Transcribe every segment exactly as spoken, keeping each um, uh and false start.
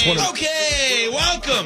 twenty Okay, welcome.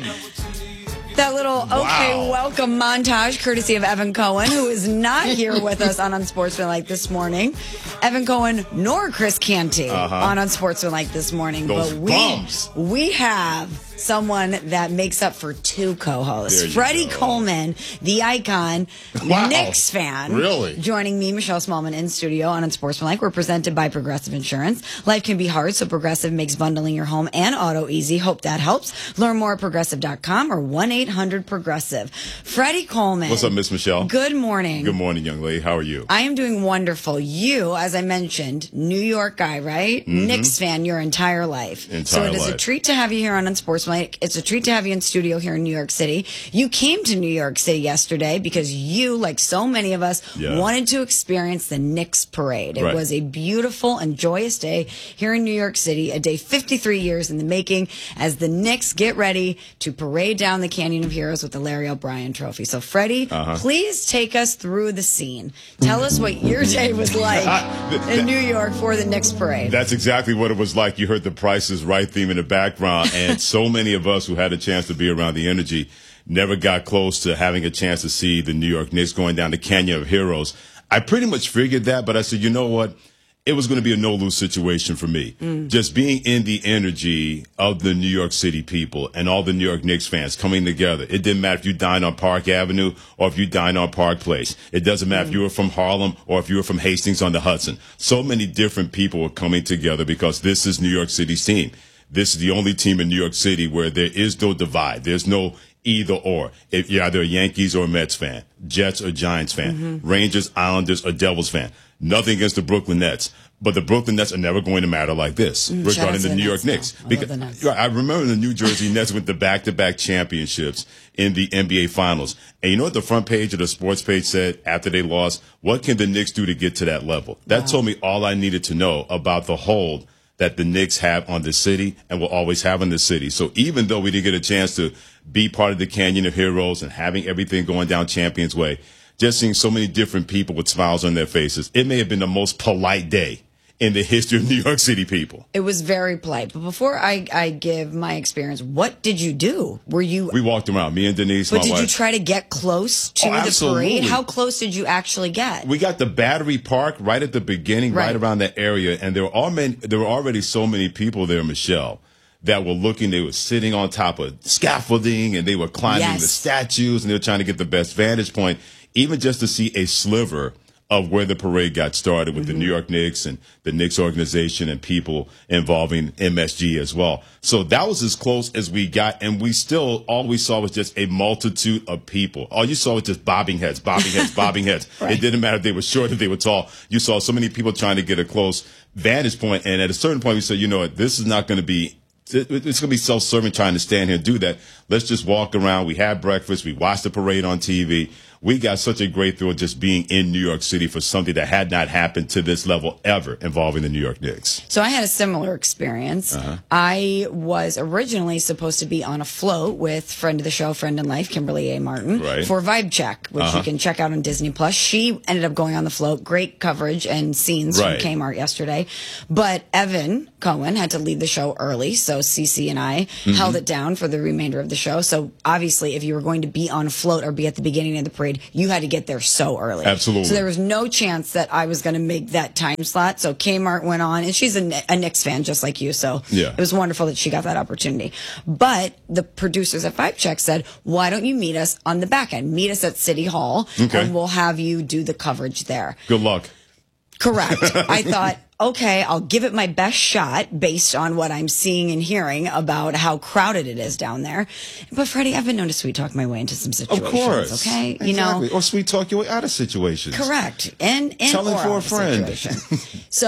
That little okay, Wow. welcome montage courtesy of Evan Cohen, who is not here with us on Unsportsmanlike this morning. Evan Cohen nor Chris Canty Uh-huh. on Unsportsmanlike this morning. Those but we, bums. we have someone that makes up for two co-hosts. There you Freddie go. Coleman, the icon, Wow. Knicks fan. Really? Joining me, Michelle Smallman, in studio on Unsportsmanlike. We're presented by Progressive Insurance. Life can be hard, so Progressive makes bundling your home and auto easy. Hope that helps. Learn more at progressive dot com or one eight hundred progressive. Freddie Coleman. What's up, Miss Michelle? Good morning. Good morning, young lady. How are you? I am doing wonderful. You, as I mentioned, New York guy, right? Knicks fan your entire life. Entire so it is a life. treat to have you here on Unsportsmanlike. It's a treat to have you in studio here in New York City. You came to New York City yesterday because you, like so many of us, Yeah. wanted to experience the Knicks parade. It Right. was a beautiful and joyous day here in New York City, a day fifty-three years in the making as the Knicks get ready to parade down the Canyon of Heroes with the Larry O'Brien Trophy. So, Freddie, Uh-huh. please take us through the scene. Tell us what your day was like th- in New York for the Knicks parade. That's exactly what it was like. You heard the Price is Right theme in the background, and so many of us who had a chance to be around the energy never got close to having a chance to see the New York Knicks going down the Canyon of Heroes. I pretty much figured that, but I said, you know what? It was going to be a no-lose situation for me. Just being in the energy of the New York City people and all the New York Knicks fans coming together. It didn't matter if you dined on Park Avenue or if you dined on Park Place. It doesn't matter if you were from Harlem or if you were from Hastings on the Hudson. So many different people were coming together because this is New York City's team. This is the only team in New York City where there is no divide. There's no either or. If you're either a Yankees or a Mets fan, Jets or Giants fan, Rangers, Islanders, or Devils fan. Nothing against the Brooklyn Nets, but the Brooklyn Nets are never going to matter like this shout out regarding to the the New York Nets, Knicks. though. I love Because the Nets. right, I remember the New Jersey Nets with the back-to-back championships in the N B A Finals. And you know what the front page of the sports page said after they lost? What can the Knicks do to get to that level? That Wow. told me all I needed to know about the hold that the Knicks have on the city and will always have in the city. So even though we didn't get a chance to be part of the Canyon of Heroes and having everything going down Champions Way, just seeing so many different people with smiles on their faces, it may have been the most polite day in the history of New York City people. It was very polite. But before I, I give my experience, what did you do? Were you... We walked around, me and Denise, But my did wife. you try to get close to Oh, the absolutely. parade? How close did you actually get? We got the Battery Park right at the beginning, right, Right. around that area, and there were all many, there were already so many people there, Michelle, that were looking. They were sitting on top of scaffolding, and they were climbing Yes. the statues, and they were trying to get the best vantage point, even just to see a sliver of where the parade got started with Mm-hmm. the New York Knicks and the Knicks organization and people involving M S G as well. So that was as close as we got, and we still, all we saw was just a multitude of people. All you saw was just bobbing heads, bobbing heads, bobbing heads. Right. It didn't matter if they were short, if they were tall. You saw so many people trying to get a close vantage point, and at a certain point we said, you know what, this is not going to be It's going to be self-serving trying to stand here and do that. Let's just walk around. We had breakfast. We watched the parade on T V. We got such a great thrill just being in New York City for something that had not happened to this level ever involving the New York Knicks. So I had a similar experience. Uh-huh. I was originally supposed to be on a float with friend of the show, friend in life, Kimberly A. Martin, Right. for Vibe Check, which Uh-huh. you can check out on Disney Plus. She ended up going on the float. Great coverage and scenes Right. from Kmart yesterday. But Evan Cohen had to leave the show early, so Cece and I Mm-hmm. held it down for the remainder of the show. So obviously, if you were going to be on a float or be at the beginning of the parade, you had to get there so early. Absolutely. So there was no chance that I was going to make that time slot. So Kmart went on, and she's a, Kn- a Knicks fan just like you. So Yeah. it was wonderful that she got that opportunity. But the producers at Vibe Check said, why don't you meet us on the back end? Meet us at City Hall, Okay. and we'll have you do the coverage there. Good luck. Correct. I thought, okay, I'll give it my best shot based on what I'm seeing and hearing about how crowded it is down there. But Freddie, I've been known to sweet talk my way into some Of situations. course. Okay, Exactly. you know. Or sweet talk your way out of situations. Correct. And and Tell him or for a out of friend. situation.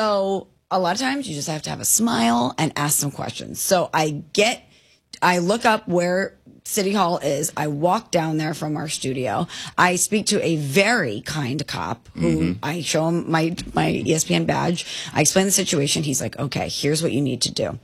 So a lot of times you just have to have a smile and ask some questions. So I get, I look up where City Hall is. I walk down there from our studio. I speak to a very kind cop who I show him my, my E S P N badge. I explain the situation. He's like, okay, here's what you need to do.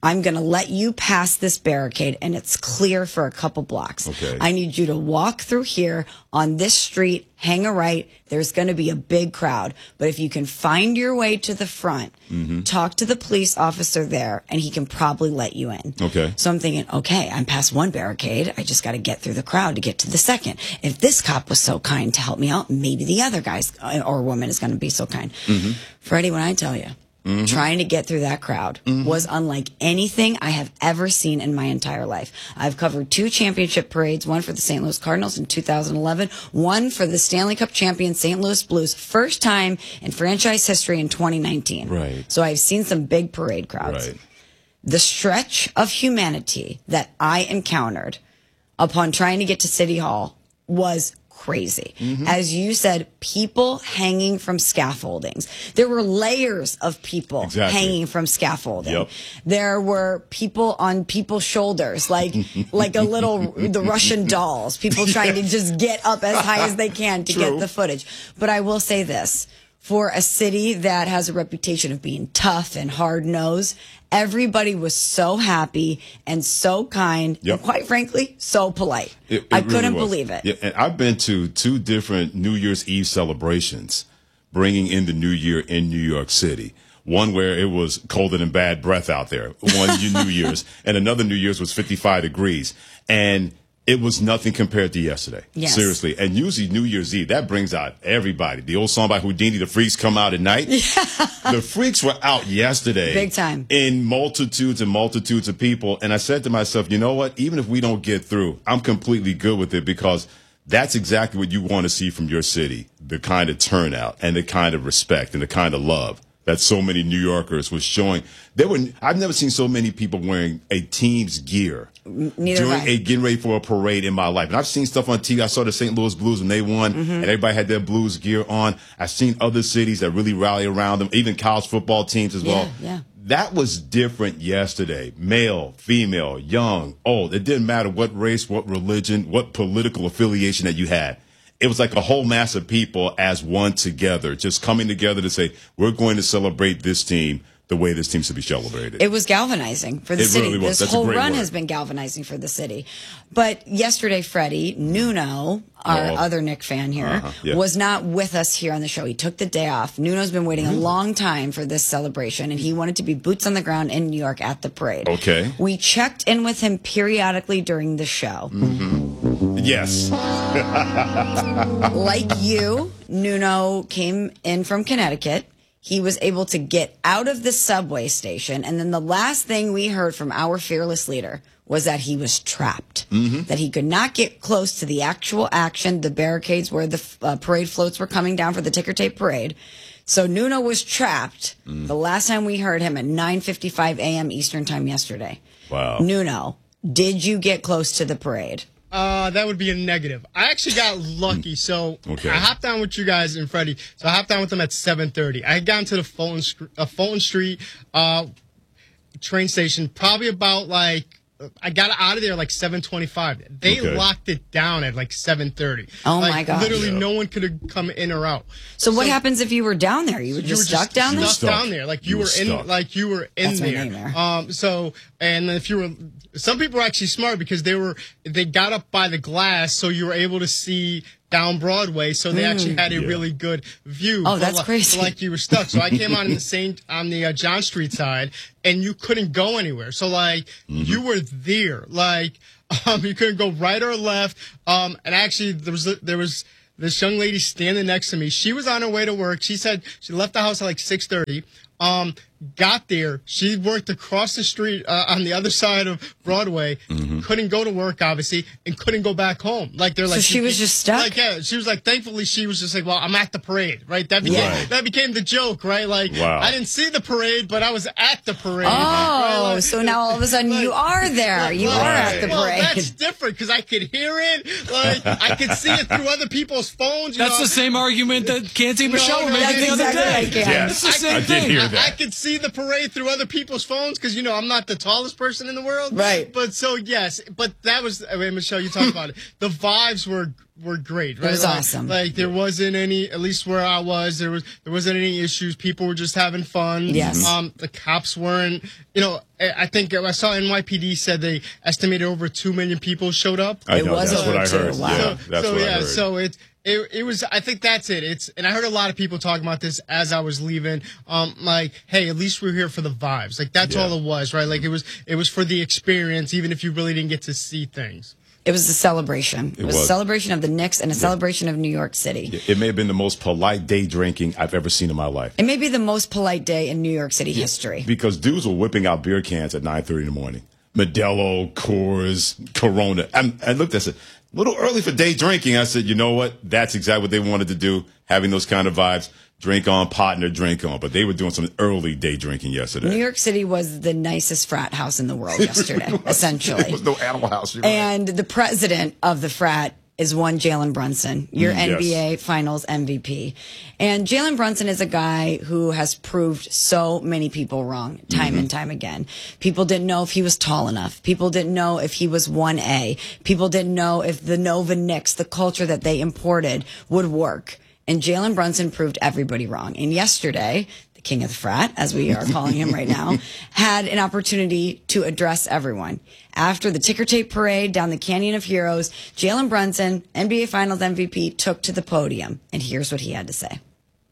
I'm going to let you pass this barricade, and it's clear for a couple blocks. Okay. I need you to walk through here on this street, hang a right. There's going to be a big crowd. But if you can find your way to the front, mm-hmm. talk to the police officer there, and he can probably let you in. Okay. So I'm thinking, okay, I'm past one barricade. I just got to get through the crowd to get to the second. If this cop was so kind to help me out, maybe the other guy or woman is going to be so kind. Mm-hmm. Freddie, when I tell you, Mm-hmm. trying to get through that crowd mm-hmm. was unlike anything I have ever seen in my entire life. I've covered two championship parades, one for the Saint Louis Cardinals in two thousand eleven, one for the Stanley Cup champion Saint Louis Blues, first time in franchise history in twenty nineteen. Right. So I've seen some big parade crowds. Right. The stretch of humanity that I encountered upon trying to get to City Hall was crazy. Mm-hmm. As you said, people hanging from scaffoldings. There were layers of people exactly. hanging from scaffolding. Yep. There were people on people's shoulders, like like a little the Russian dolls. People trying to just get up as high as they can to True. get the footage. But I will say this. For a city that has a reputation of being tough and hard-nosed, everybody was so happy and so kind, yep. and quite frankly, so polite. It, it I really couldn't was. believe it. Yeah, and I've been to two different New Year's Eve celebrations, bringing in the new year in New York City. One where it was colder than bad breath out there, one New Year's, and another New Year's was fifty-five degrees. And it was nothing compared to yesterday. Yes. Seriously. And usually New Year's Eve, that brings out everybody. The old song by Houdini, the freaks come out at night. Yeah. The freaks were out yesterday. Big time. In multitudes and multitudes of people. And I said to myself, you know what? Even if we don't get through, I'm completely good with it because that's exactly what you want to see from your city. The kind of turnout and the kind of respect and the kind of love that so many New Yorkers was showing. They were, I've never seen so many people wearing a team's gear Neither during have I. a getting ready for a parade in my life. And I've seen stuff on T V. I saw the Saint Louis Blues when they won, mm-hmm. and everybody had their Blues gear on. I've seen other cities that really rally around them, even college football teams as yeah, well. Yeah. That was different yesterday. Male, female, young, old. It didn't matter what race, what religion, what political affiliation that you had. It was like a whole mass of people as one together, just coming together to say, we're going to celebrate this team the way this team should be celebrated. It was galvanizing for the it city. Really was. This That's whole a great run word. has been galvanizing for the city. But yesterday, Freddie, Nuno, our Uh-oh. other Knick fan here, Uh-huh. Yeah. was not with us here on the show. He took the day off. Nuno's been waiting Mm-hmm. a long time for this celebration, and he wanted to be boots on the ground in New York at the parade. Okay. We checked in with him periodically during the show. Mm-hmm. Yes. Like you, Nuno came in from Connecticut. He was able to get out of the subway station. And then the last thing we heard from our fearless leader was that he was trapped, mm-hmm. that he could not get close to the actual action, the barricades where the uh, parade floats were coming down for the ticker tape parade. So Nuno was trapped mm. the last time we heard him at nine fifty-five a.m. Eastern time yesterday. Wow. Nuno, did you get close to the parade? Uh, that would be a negative. I actually got lucky. So okay. I hopped down with you guys and Freddie. So I hopped down with them at seven thirty. I had gotten to the Fulton, uh, Fulton Street uh, train station probably about like, I got out of there like seven twenty-five. They okay. locked it down at like seven thirty. Oh, like, my God. Literally yeah. no one could have come in or out. So, so what so, happens if you were down there? You were just you were stuck just down there? Stuck down there. Like you, you were, were in stuck. like you were in That's my there. nightmare. Um so and if you were some people were actually smart because they were they got up by the glass so you were able to see down Broadway, so they mm. actually had a yeah. really good view. Oh, that's like, crazy. Like you were stuck. So I came on the Saint on the uh, John Street side, and you couldn't go anywhere. So like mm-hmm. you were there, like um, you couldn't go right or left. Um, and actually there was there was this young lady standing next to me. She was on her way to work. She said she left the house at like six thirty. Um, got there. She worked across the street uh, on the other side of Broadway. Mm-hmm. Couldn't go to work, obviously, and couldn't go back home. Like they're so like, she was just stuck. Like yeah, she was like. Thankfully, she was just like, well, I'm at the parade, right? That became yeah. that became the joke, right? Like wow. I didn't see the parade, but I was at the parade. Oh, right? Like, so now all of a sudden like, you are there. Like, You well, are at the well, parade. That's different because I could hear it. Like I could see it through other people's phones. You That's know? the same argument that Canty Michelle no, made that's the other exactly day. what I can. Yes. It's the I- same I thing. did hear that. I could see the parade through other people's phones because, you know, I'm not the tallest person in the world. Right. But so, yes. But that was, I mean, Michelle, you talked about it. The vibes were were great. Right? It was like, awesome. Like there wasn't any, at least where I was, there was there wasn't any issues. People were just having fun. Yes. Um, the cops weren't. You know, I I think I saw N Y P D said they estimated over two million people showed up. I It know, was that's what I over two. heard. Wow. Yeah, So, that's so what yeah, I heard. so it, it it was. I think that's it. It's and I heard a lot of people talking about this as I was leaving. Um, like, hey, at least we're here for the vibes. Like that's Yeah. all it was, right? Like it was it was for the experience, even if you really didn't get to see things. It was a celebration. It, It was, a was. celebration of the Knicks and a celebration of New York City. It may have been the most polite day drinking I've ever seen in my life. It may be the most polite day in New York City history. Because dudes were whipping out beer cans at nine thirty in the morning. Modelo, Coors, Corona. I'm, I looked at it, a little early for day drinking. I said, you know what? That's exactly what they wanted to do, having those kind of vibes. Drink on, partner, drink on. But they were doing some early day drinking yesterday. New York City was the nicest frat house in the world yesterday, essentially. There was no Animal House. You're right. And the president of the frat is one Jalen Brunson, your Mm, N B A yes. Finals M V P. And Jalen Brunson is a guy who has proved so many people wrong time Mm-hmm. and time again. People didn't know if he was tall enough. People didn't know if he was one A. People didn't know if the Nova Knicks, the culture that they imported, would work. And Jalen Brunson proved everybody wrong. And yesterday, the king of the frat, as we are calling him right now, had an opportunity to address everyone. After the ticker tape parade down the Canyon of Heroes, Jalen Brunson, N B A Finals M V P, took to the podium. And here's what he had to say.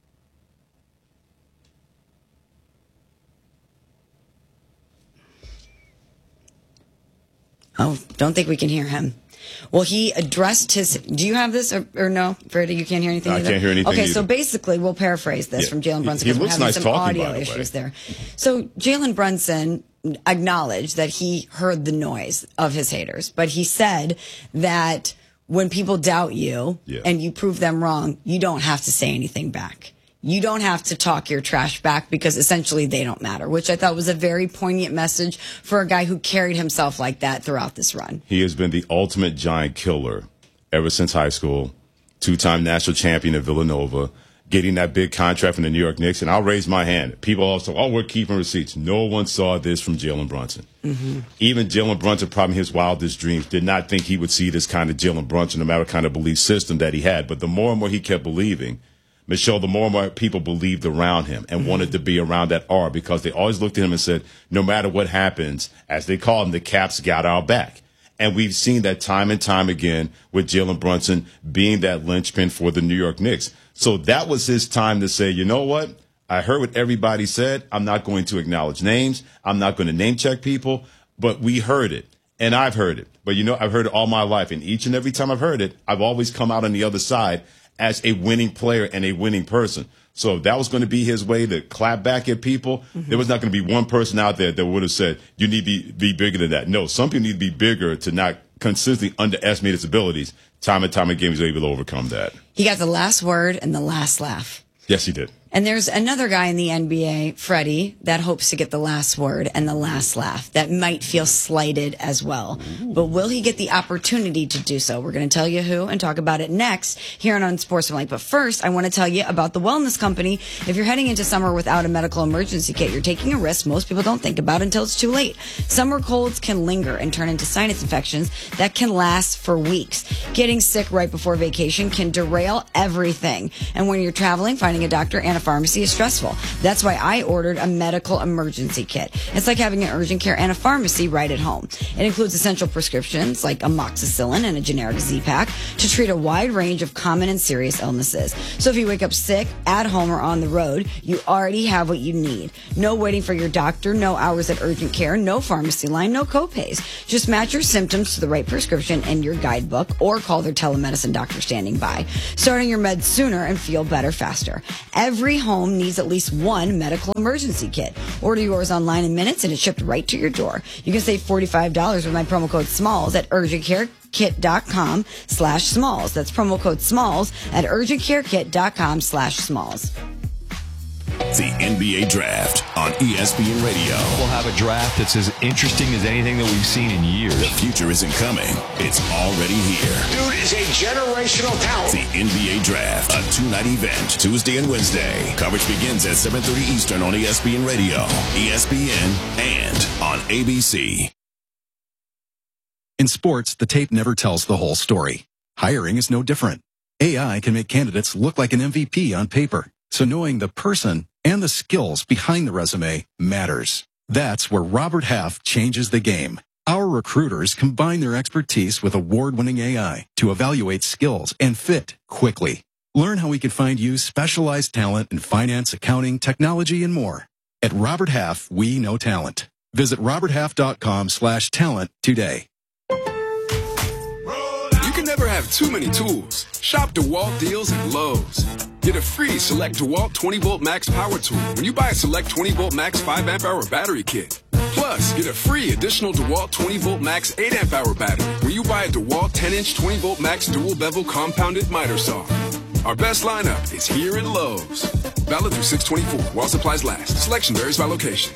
Oh, don't think we can hear him. Well, he addressed his. Do you have this or, or no, Freddie? You can't hear anything. I either? can't hear anything Okay, so either. basically, we'll paraphrase this Yeah. from Jalen Brunson He- he because we're looks having nice some talking, audio by the way. issues there. So Jalen Brunson acknowledged that he heard the noise of his haters, but he said that when people doubt you Yeah. and you prove them wrong, you don't have to say anything back. You don't have to talk your trash back because essentially they don't matter, which I thought was a very poignant message for a guy who carried himself like that throughout this run. He has been the ultimate giant killer ever since high school, two-time national champion at Villanova, getting that big contract from the New York Knicks. And I'll raise my hand. People also, oh, we're keeping receipts. No one saw this from Jalen Brunson. Mm-hmm. Even Jalen Brunson, probably in his wildest dreams, did not think he would see this kind of Jalen Brunson, no matter what kind of belief system that he had. But the more and more he kept believing, Michelle, the more and more people believed around him and mm-hmm. wanted to be around that aura because they always looked at him and said, no matter what happens, as they call him, the Caps got our back. And we've seen that time and time again with Jalen Brunson being that linchpin for the New York Knicks. So that was his time to say, you know what? I heard what everybody said. I'm not going to acknowledge names. I'm not going to name check people, but we heard it and I've heard it. But, you know, I've heard it all my life. And each and every time I've heard it, I've always come out on the other side as a winning player and a winning person. So if that was going to be his way to clap back at people, mm-hmm. there was not going to be one person out there that would have said, you need to be, be bigger than that. No, some people need to be bigger to not consistently underestimate his abilities. Time and time again, he was able to overcome that. He got the last word and the last laugh. Yes, he did. And there's another guy in the N B A, Freddie, that hopes to get the last word and the last laugh. That might feel slighted as well. Ooh. But will he get the opportunity to do so? We're going to tell you who and talk about it next here on Unsportsmanlike. But first, I want to tell you about the Wellness Company. If you're heading into summer without a medical emergency kit, you're taking a risk most people don't think about until it's too late. Summer colds can linger and turn into sinus infections that can last for weeks. Getting sick right before vacation can derail everything. And when you're traveling, finding a doctor and a pharmacy is stressful. That's why I ordered a medical emergency kit. It's like having an urgent care and a pharmacy right at home. It includes essential prescriptions like amoxicillin and a generic Z-Pack to treat a wide range of common and serious illnesses. So if you wake up sick, at home or on the road, you already have what you need. No waiting for your doctor, no hours at urgent care, no pharmacy line, no copays. Just match your symptoms to the right prescription in your guidebook or call their telemedicine doctor standing by. Starting your meds sooner and feel better faster. Every home needs at least one medical emergency kit. Order yours online in minutes and it's shipped right to your door. You can save forty-five dollars with my promo code SMALLS at urgentcarekit.com slash smalls. That's promo code SMALLS at urgentcarekit.com slash smalls. The N B A Draft on E S P N Radio. We'll have a draft that's as interesting as anything that we've seen in years. The future isn't coming. It's already here. Dude is a generational talent. The N B A Draft, a two-night event, Tuesday and Wednesday. Coverage begins at seven thirty Eastern on E S P N Radio, E S P N, and on A B C. In sports, the tape never tells the whole story. Hiring is no different. A I can make candidates look like an M V P on paper, so knowing the person and the skills behind the resume matters. That's where Robert Half changes the game. Our recruiters combine their expertise with award-winning A I to evaluate skills and fit quickly. Learn how we can find you specialized talent in finance, accounting, technology, and more. At Robert Half, we know talent. Visit roberthalf.com slash talent today. You can never have too many tools. Shop DeWalt deals at Lowe's. Get a free Select DeWalt twenty volt Max Power Tool when you buy a Select twenty volt Max five amp hour battery kit. Plus, get a free additional DeWalt twenty volt Max eight amp hour battery when you buy a DeWalt ten inch twenty volt Max dual bevel compounded miter saw. Our best lineup is here at Lowe's. Valid through six twenty-four while supplies last. Selection varies by location.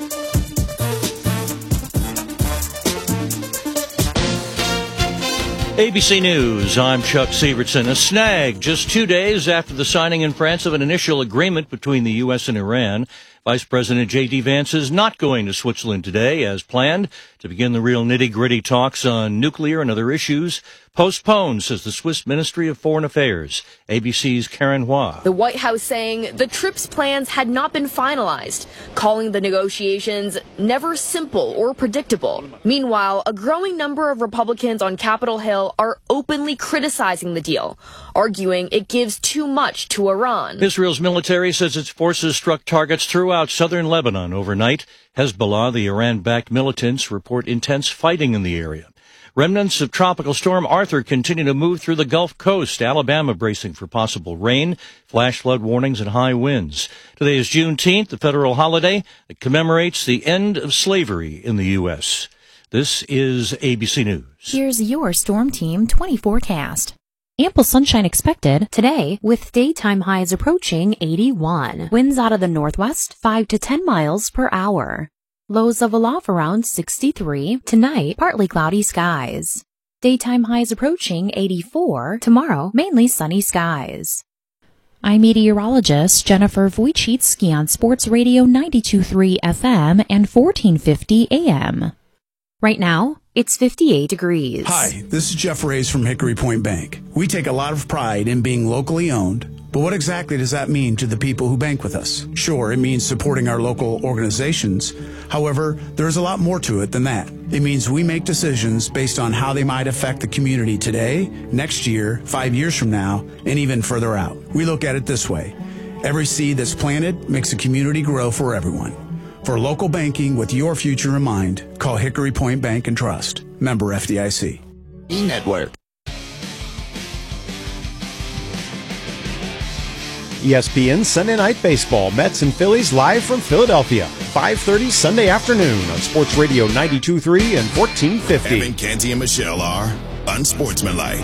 A B C News, I'm Chuck Sievertson. A snag just two days after the signing in France of an initial agreement between the U S and Iran. Vice President J D Vance is not going to Switzerland today, as planned, to begin the real nitty-gritty talks on nuclear and other issues. Postponed, says the Swiss Ministry of Foreign Affairs. A B C's Karen Hua. The White House saying the trip's plans had not been finalized, calling the negotiations never simple or predictable. Meanwhile, a growing number of Republicans on Capitol Hill are openly criticizing the deal, arguing it gives too much to Iran. Israel's military says its forces struck targets throughout southern Lebanon overnight. Hezbollah, the Iran-backed militants, report intense fighting in the area. Remnants of Tropical Storm Arthur continue to move through the Gulf Coast. Alabama bracing for possible rain, flash flood warnings, and high winds. Today is Juneteenth, the federal holiday that commemorates the end of slavery in the U S This is A B C News. Here's your Storm Team twenty forecast. Ample sunshine expected today with daytime highs approaching eighty-one. Winds out of the northwest five to ten miles per hour. Lows level off around sixty-three. Tonight, partly cloudy skies. Daytime highs approaching eighty-four. Tomorrow, mainly sunny skies. I'm meteorologist Jennifer Wojcicki on Sports Radio ninety-two point three F M and fourteen fifty A M. Right now, it's fifty-eight degrees. Hi, this is Jeff Reyes from Hickory Point Bank. We take a lot of pride in being locally owned. But what exactly does that mean to the people who bank with us? Sure, it means supporting our local organizations. However, there's a lot more to it than that. It means we make decisions based on how they might affect the community today, next year, five years from now, and even further out. We look at it this way. Every seed that's planted makes a community grow for everyone. For local banking with your future in mind, call Hickory Point Bank and Trust. Member F D I C. E-Network. E S P N Sunday Night Baseball, Mets and Phillies live from Philadelphia, five thirty Sunday afternoon on Sports Radio ninety-two point three and fourteen fifty. Evan, Canty, and Michelle are unsportsmanlike.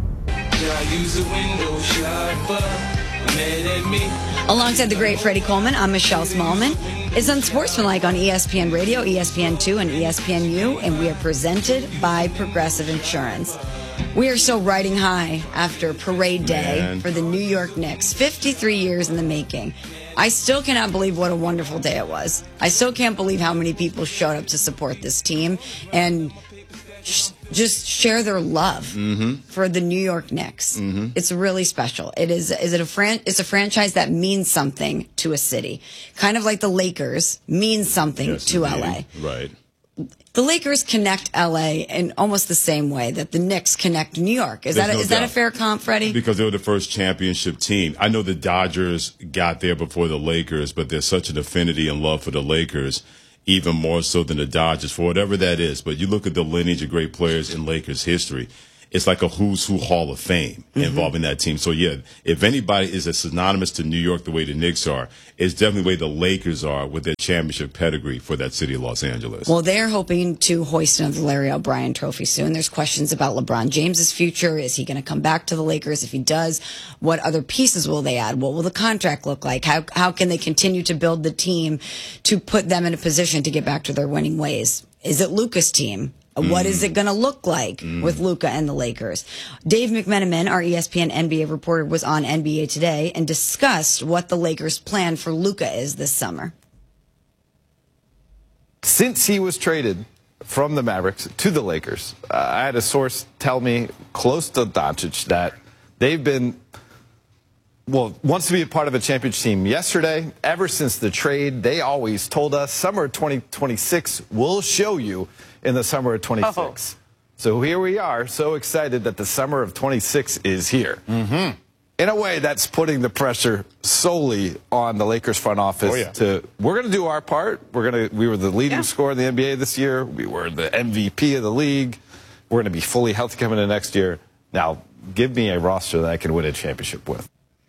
Alongside the great Freddie Coleman, I'm Michelle Smallman. It's Unsportsmanlike on E S P N Radio, E S P N two, and E S P N U, and we are presented by Progressive Insurance. We are still riding high after Parade Day Man. for the New York Knicks. fifty-three years in the making. I still cannot believe what a wonderful day it was. I still can't believe how many people showed up to support this team and sh- just share their love mm-hmm. for the New York Knicks. Mm-hmm. It's really special. It is. Is it a fran- It's a franchise that means something to a city, kind of like the Lakers means something yes, to indeed. L A. Right. The Lakers connect L A in almost the same way that the Knicks connect New York. Is There's that a, no is doubt. that a fair comp, Freddie? Because they were the first championship team. I know the Dodgers got there before the Lakers, but there's such an affinity and love for the Lakers, even more so than the Dodgers, for whatever that is. But you look at the lineage of great players in Lakers history. It's like a who's who Hall of Fame mm-hmm. involving that team. So, yeah, if anybody is as synonymous to New York the way the Knicks are, it's definitely the way the Lakers are with their championship pedigree for that city of Los Angeles. Well, they're hoping to hoist another Larry O'Brien trophy soon. There's questions about LeBron James's future. Is he going to come back to the Lakers? If he does, what other pieces will they add? What will the contract look like? How how can they continue to build the team to put them in a position to get back to their winning ways? Is it Luka's team? What is it going to look like mm. with Luka and the Lakers? Dave McMenamin, our E S P N N B A reporter, was on N B A Today and discussed what the Lakers' plan for Luka is this summer. Since he was traded from the Mavericks to the Lakers. Uh, I had a source tell me close to Doncic that they've been, well, wants to be a part of a championship team yesterday. Ever since the trade, they always told us summer of twenty twenty-six will show you in the summer of twenty-six. Oh. So here we are, so excited that the summer of twenty-six is here. Mm-hmm. In a way, that's putting the pressure solely on the Lakers front office. Oh, yeah. To we're going to do our part. We're going to. We were the leading yeah. scorer in the N B A this year. We were the M V P of the league. We're going to be fully healthy coming into next year. Now, give me a roster that I can win a championship with.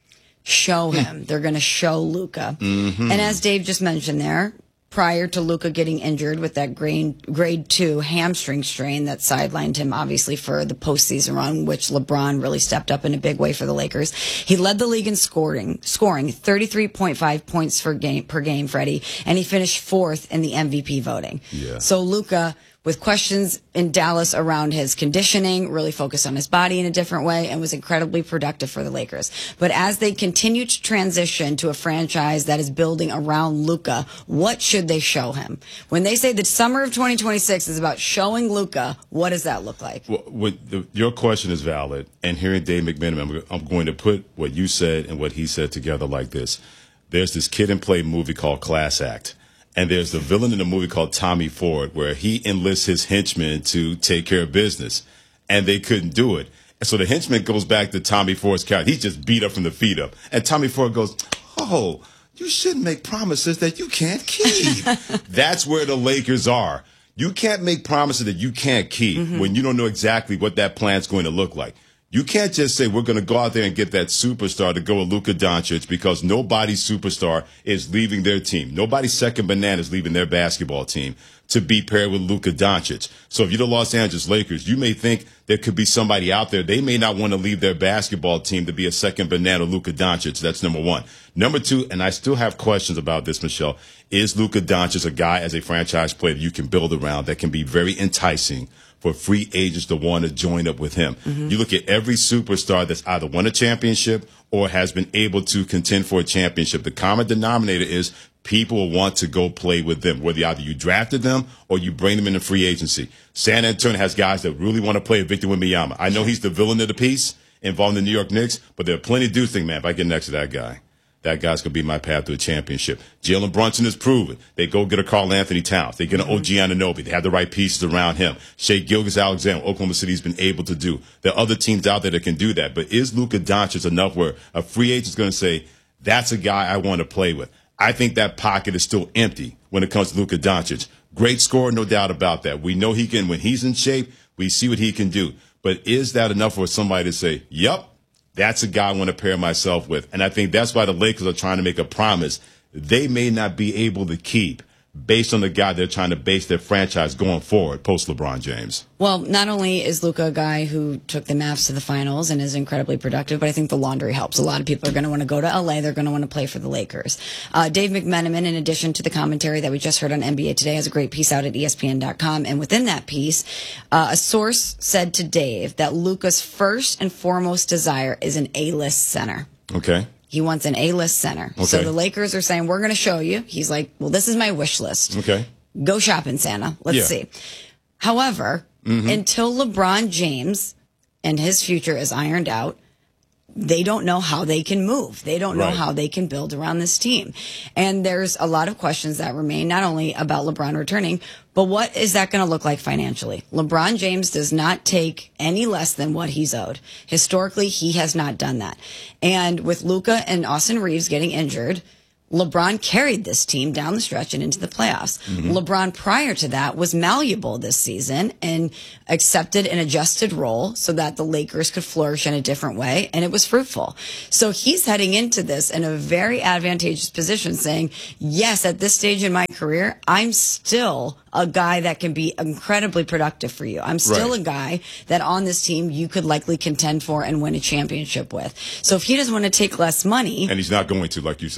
Show him. They're going to show Luka. Mm-hmm. And as Dave just mentioned there, prior to Luka getting injured with that grade, grade two hamstring strain that sidelined him, obviously, for the postseason run, which LeBron really stepped up in a big way for the Lakers. He led the league in scoring, scoring thirty-three point five points per game, per game, Freddie, and he finished fourth in the M V P voting. Yeah. So Luka, with questions in Dallas around his conditioning, really focused on his body in a different way and was incredibly productive for the Lakers. But as they continue to transition to a franchise that is building around Luka, what should they show him? When they say the summer of twenty twenty-six is about showing Luka, what does that look like? Well, what the, your question is valid, and hearing Dave McMenamin, I'm, I'm going to put what you said and what he said together like this. There's this Kid and Play movie called Class Act. And there's the villain in the movie called Tommy Ford, where he enlists his henchmen to take care of business, and they couldn't do it. And so the henchman goes back to Tommy Ford's character. He's just beat up from the feet up. And Tommy Ford goes, oh, you shouldn't make promises that you can't keep. That's where the Lakers are. You can't make promises that you can't keep mm-hmm. when you don't know exactly what that plan's going to look like. You can't just say we're going to go out there and get that superstar to go with Luka Doncic, because nobody's superstar is leaving their team. Nobody's second banana is leaving their basketball team to be paired with Luka Doncic. So if you're the Los Angeles Lakers, you may think there could be somebody out there. They may not want to leave their basketball team to be a second banana Luka Doncic. That's number one. Number two, and I still have questions about this, Michelle, is Luka Doncic a guy as a franchise player that you can build around that can be very enticing for free agents to want to join up with him? Mm-hmm. You look at every superstar that's either won a championship or has been able to contend for a championship. The common denominator is people will want to go play with them, whether either you drafted them or you bring them into free agency. San Antonio has guys that really want to play with Victor Wembanyama. I know he's the villain of the piece involving the New York Knicks, but there are plenty of dudes think, man, if I get next to that guy, that guy's going to be my path to a championship. Jalen Brunson has proven. They go get a Karl Anthony Towns. They get an O G Anunoby. They have the right pieces around him. Shai Gilgeous-Alexander, Oklahoma City's been able to do. There are other teams out there that can do that. But is Luka Doncic enough where a free agent's going to say, that's a guy I want to play with? I think that pocket is still empty when it comes to Luka Doncic. Great scorer, no doubt about that. We know he can, when he's in shape, we see what he can do. But is that enough for somebody to say, yep, that's a guy I want to pair myself with? And I think that's why the Lakers are trying to make a promise they may not be able to keep based on the guy they're trying to base their franchise going forward post LeBron James. Well, not only is Luka a guy who took the Mavs to the finals and is incredibly productive, but I think the laundry helps. A lot of people are going to want to go to L A. They're going to want to play for the Lakers. Uh, Dave McMenamin, in addition to the commentary that we just heard on N B A Today, has a great piece out at E S P N dot com. And within that piece, uh, a source said to Dave that Luka's first and foremost desire is an A-list center. Okay. He wants an A-list center. Okay. So the Lakers are saying, we're going to show you. He's like, well, this is my wish list. Okay. Go shopping, Santa. Let's Yeah. see. However, Mhm. until LeBron James and his future is ironed out, they don't know how they can move. They don't know Right. how they can build around this team. And there's a lot of questions that remain, not only about LeBron returning, but what is that going to look like financially? LeBron James does not take any less than what he's owed. Historically, he has not done that. And with Luka and Austin Reeves getting injured, LeBron carried this team down the stretch and into the playoffs. Mhm. LeBron, prior to that, was malleable this season and accepted an adjusted role so that the Lakers could flourish in a different way, and it was fruitful. So he's heading into this in a very advantageous position, saying, yes, at this stage in my career, I'm still a guy that can be incredibly productive for you. I'm still Right. a guy that on this team you could likely contend for and win a championship with. So if he doesn't want to take less money, And he's not going to, like you said.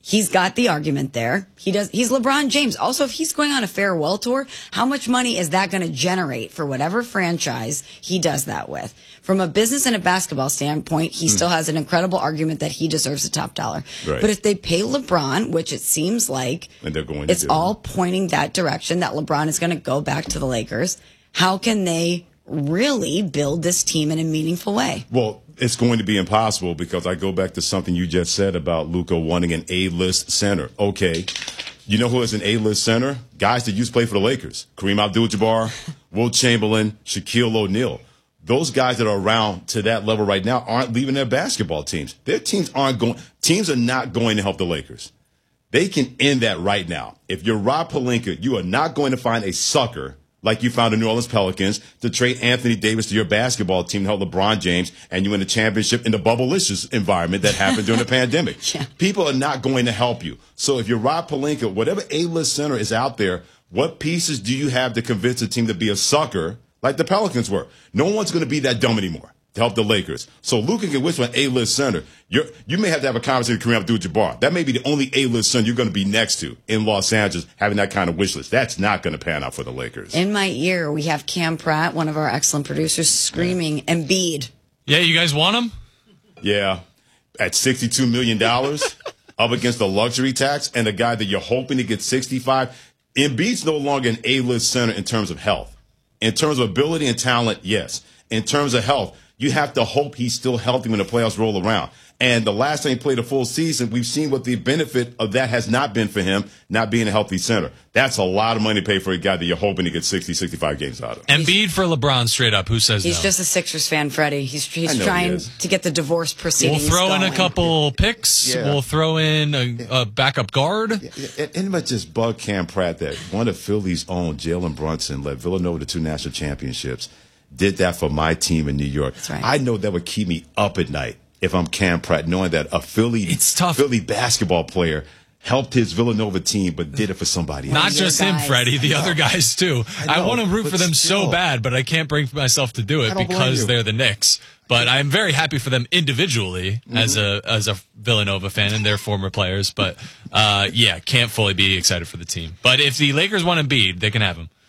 He's got the argument there. He does. He's LeBron James. Also, if he's going on a farewell tour, how much money is that going to generate for whatever franchise he does that with? From a business and a basketball standpoint, he mm. still has an incredible argument that he deserves the top dollar. Right. But if they pay LeBron, which it seems like and they're going to it's all pointing that direction, that LeBron is going to go back to the Lakers, how can they really build this team in a meaningful way? Well, it's going to be impossible because I go back to something you just said about Luka wanting an A-list center. Okay, you know who is an A-list center? Guys that used to play for the Lakers. Kareem Abdul-Jabbar, Wilt Chamberlain, Shaquille O'Neal. Those guys that are around to that level right now aren't leaving their basketball teams. Their teams aren't going. Teams are not going to help the Lakers. They can end that right now. If you're Rob Pelinka, you are not going to find a sucker like you found the New Orleans Pelicans to trade Anthony Davis to your basketball team to help LeBron James, and you win a championship in the bubblicious environment that happened during the pandemic. Yeah. People are not going to help you. So if you're Rob Pelinka, whatever A-list center is out there, what pieces do you have to convince a team to be a sucker like the Pelicans were? No one's going to be that dumb anymore to help the Lakers. So Luka can wish for an A-list center. You're, you may have to have a conversation with Kareem Abdul-Jabbar. That may be the only A-list center you're going to be next to in Los Angeles, having that kind of wish list. That's not going to pan out for the Lakers. In my ear, we have Cam Pratt, one of our excellent producers, screaming, yeah. Embiid. Yeah, you guys want him? Yeah. At sixty-two million dollars up against the luxury tax and a guy that you're hoping to get sixty-five. Embiid's no longer an A-list center in terms of health. In terms of ability and talent, yes. In terms of health, you have to hope he's still healthy when the playoffs roll around. And the last time he played a full season, we've seen what the benefit of that has not been for him, not being a healthy center. That's a lot of money to pay for a guy that you're hoping to get sixty, sixty-five games out of. Embiid for LeBron, straight up. Who says he's no? He's just a Sixers fan, Freddie. He's, he's he trying to get the divorce proceedings We'll throw going. in a couple picks. Yeah. We'll throw in a, a backup guard. Yeah, yeah. And it might just bug Cam Pratt that one of Philly's own, Jalen Brunson, led Villanova to two national championships. Did that for my team in New York. That's right. I know that would keep me up at night if I'm Cam Pratt, knowing that a Philly, it's tough. Philly basketball player helped his Villanova team, but did it for somebody else. Not just him, Freddie, the other guys too. I, know, I want to root for them still. so bad, but I can't bring myself to do it because they're the Knicks. But I'm very happy for them individually mm-hmm. as a as a Villanova fan and their former players. But uh, yeah, can't fully be excited for the team. But if the Lakers want Embiid, they can have him.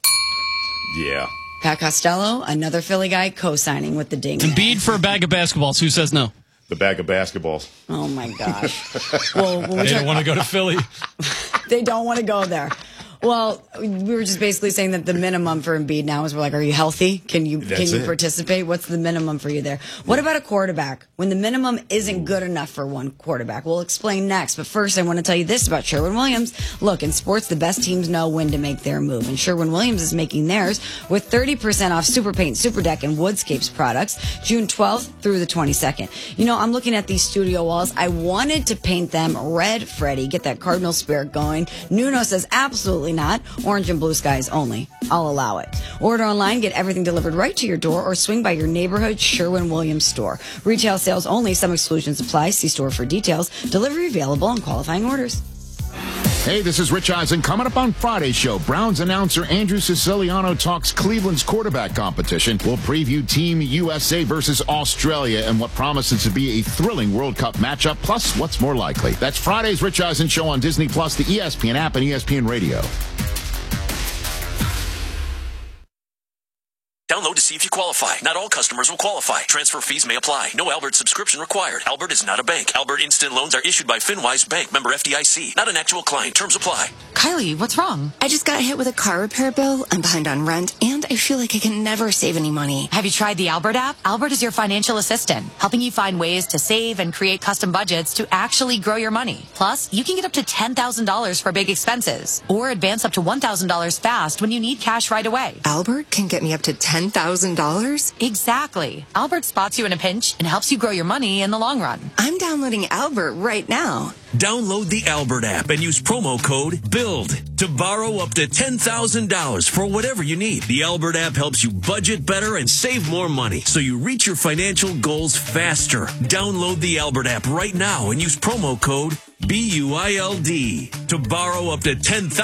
Yeah. Pat Costello, another Philly guy, co-signing with the Ding. Embiid for a bag of basketballs. Who says no? The bag of basketballs. Oh, my gosh. well, they don't talk- want to go to Philly. They don't want to go there. Well, we were just basically saying that the minimum for Embiid now is we're like, are you healthy? Can you That's can you it. participate? What's the minimum for you there? What about a quarterback? When the minimum isn't good enough for one quarterback, we'll explain next. But first, I want to tell you this about Sherwin-Williams. Look, in sports, the best teams know when to make their move, and Sherwin-Williams is making theirs with thirty percent off Super Paint, Super Deck, and Woodscapes products June twelfth through the twenty-second. You know, I'm looking at these studio walls. I wanted to paint them red, Freddie, get that Cardinal spirit going. Nuno says absolutely not. Orange and blue skies only. I'll allow it. Order online, get everything delivered right to your door, or swing by your neighborhood Sherwin-Williams store. Retail sales only. Some exclusions apply. See store for details. Delivery available on qualifying orders. Hey, this is Rich Eisen. Coming up on Friday's show, Browns announcer Andrew Siciliano talks Cleveland's quarterback competition. We'll preview Team U S A versus Australia and what promises to be a thrilling World Cup matchup, plus what's more likely. That's Friday's Rich Eisen show on Disney Plus, the E S P N app, and E S P N Radio. Download to see if you qualify. Not all customers will qualify. Transfer fees may apply. No Albert subscription required. Albert is not a bank. Albert Instant Loans are issued by FinWise Bank, member F D I C. Not an actual client. Terms apply. Kylie, what's wrong? I just got hit with a car repair bill. I'm behind on rent, and I feel like I can never save any money. Have you tried the Albert app? Albert is your financial assistant, helping you find ways to save and create custom budgets to actually grow your money. Plus, you can get up to ten thousand dollars for big expenses, or advance up to one thousand dollars fast when you need cash right away. Albert can get me up to ten thousand dollars? Exactly. Albert spots you in a pinch and helps you grow your money in the long run. I'm downloading Albert right now. Download the Albert app and use promo code BUILD to borrow up to ten thousand dollars for whatever you need. The Albert app helps you budget better and save more money so you reach your financial goals faster. Download the Albert app right now and use promo code B U I L D to borrow up to ten thousand dollars.